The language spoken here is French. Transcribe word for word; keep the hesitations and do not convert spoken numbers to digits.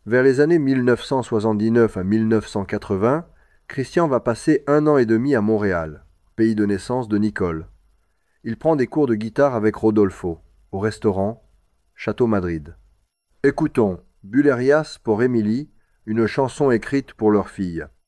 Vers les années mille neuf cent soixante-dix-neuf à mille neuf cent quatre-vingts, Christian va passer un an et demi à Montréal, pays de naissance de Nicole. Il prend des cours de guitare avec Rodolfo, au restaurant Château Madrid. Écoutons Bullerias pour Émilie, une chanson écrite pour leur fille.